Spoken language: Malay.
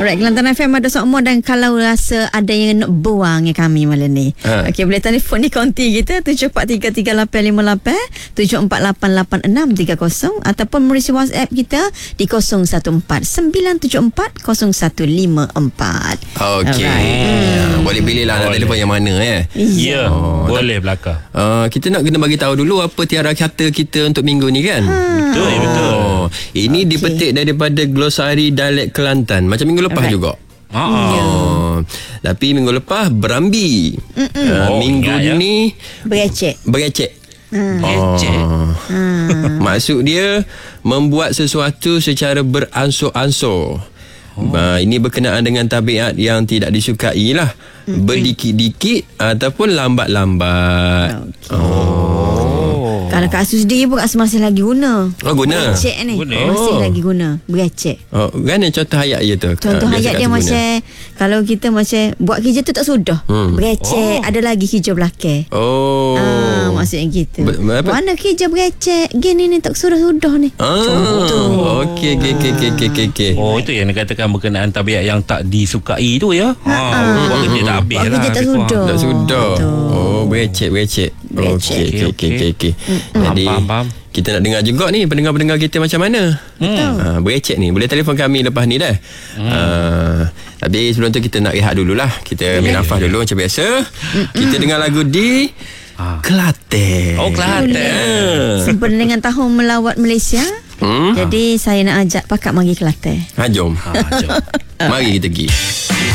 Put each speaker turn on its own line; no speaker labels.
Alright, Kelantan FM ada semua. Dan kalau rasa ada yang nak buang kami malam ni, okey, boleh telefon di konti kita 74338858 74888630 ataupun merisi WhatsApp kita di 0149740154.
Okey. Boleh pilih lah nak telefon yang mana
Ya, boleh belakang.
Kita nak kena bagi tahu dulu apa tiara kata kita untuk minggu ni kan.
Betul.
Ini dipetik daripada glosari dialek Kelantan macam minggu lepas juga. Tapi minggu lepas berambi. Minggu ni
Berecek.
Maksud dia membuat sesuatu secara beransur-ansur. Ini berkenaan dengan tabiat yang tidak disukai lah. Berdikit-dikit ataupun lambat-lambat.
Kalau Kak Asus sendiri pun Kak Asus masih lagi guna.
Guna.
Berecek ni. Masih lagi guna. Berecek.
Kan contoh hayat je tu.
Contoh hayat dia macam kalau kita macam buat kerja tu tak sudah. Berecek. Ada lagi kerja belakang. Maksudnya gitu. Mana kerja berecek gini ni tak sudah-sudah ni. Contoh.
Okey.
Itu yang dikatakan berkenaan tabiat yang tak disukai tu ya. Buat kerja tak habis lah.
Kerja tak sudah.
Tak sudah. Berecek. Okey. Jadi
faham.
kita nak dengar juga ni pendengar-pendengar kita macam mana. Berecek ni boleh telefon kami lepas ni dah. Tapi sebelum tu kita nak rehat dululah. Kita ambil nafas dulu macam biasa. Kita dengar lagu di Kelantan.
Kelantan.
Sempena dengan tahun melawat Malaysia. Jadi saya nak ajak Pakak mari Kelantan.
Jom. Mari kita pergi.